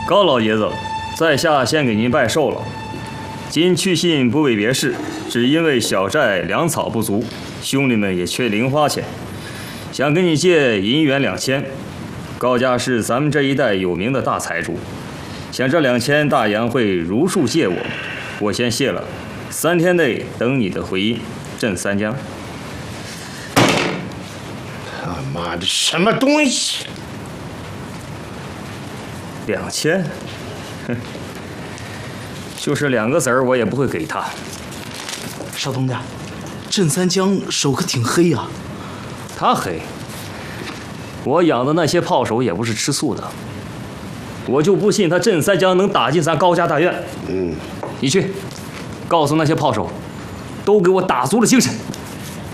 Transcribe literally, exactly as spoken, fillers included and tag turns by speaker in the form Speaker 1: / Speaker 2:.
Speaker 1: 高老爷子，在下先给您拜寿了。今去信不为别事，只因为小寨粮草不足，兄弟们也缺零花钱，想跟你借银元两千。高家是咱们这一带有名的大财主，想这两千大洋会如数借我，我先谢了。三天内等你的回音。镇三江。
Speaker 2: 他妈的，什么东西？
Speaker 1: 两千，哼，就是两个子儿，我也不会给他。
Speaker 3: 少东家，镇三江手可挺黑呀、啊。
Speaker 1: 他黑，我养的那些炮手也不是吃素的。我就不信他镇三江能打进咱高家大院。
Speaker 2: 嗯，
Speaker 1: 你去，告诉那些炮手，都给我打足了精神。